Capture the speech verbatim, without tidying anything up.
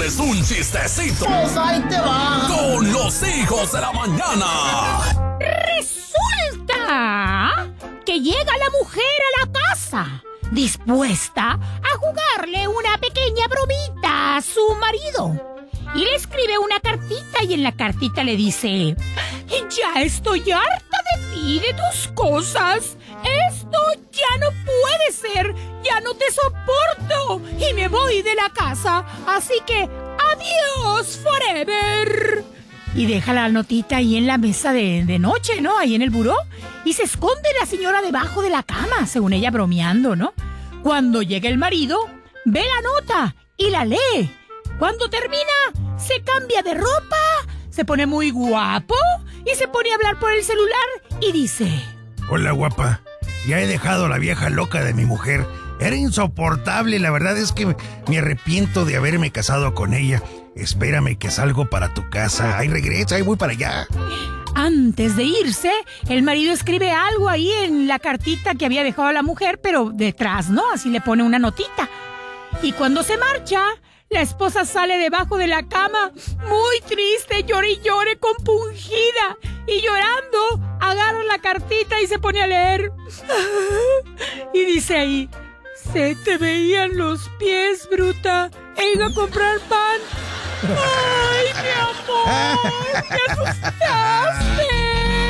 es un chistecito? Pues ahí te va. Con los hijos de la mañana. Resulta que llega la mujer a la casa, dispuesta a jugarle una pequeña bromita a su marido. Y le escribe una cartita y en la cartita le dice: ya estoy harta de ti, de tus cosas. Esto ya no puede ser, ya no te soporto y me voy de la casa. Así que adiós forever. Y deja la notita ahí en la mesa de, de noche, ¿no? Ahí en el buró. Y se esconde la señora debajo de la cama, según ella bromeando, ¿no? Cuando llega el marido, ve la nota y la lee. Cuando termina, se cambia de ropa, se pone muy guapo y se pone a hablar por el celular y dice: hola, guapa. Ya he dejado a la vieja loca de mi mujer. Era insoportable, la verdad es que me arrepiento de haberme casado con ella. Espérame que salgo para tu casa. Ahí regresa, ahí voy para allá. Antes de irse, el marido escribe algo ahí en la cartita que había dejado a la mujer, pero detrás, ¿no? Así le pone una notita. Y cuando se marcha, la esposa sale debajo de la cama, muy triste, llore y llore, compungida. Y llorando, agarra la cartita y se pone a leer. Y dice ahí: se te veían los pies, bruta. He ido a comprar pan. ¡Ay, mi amor! ¡Me asustaste!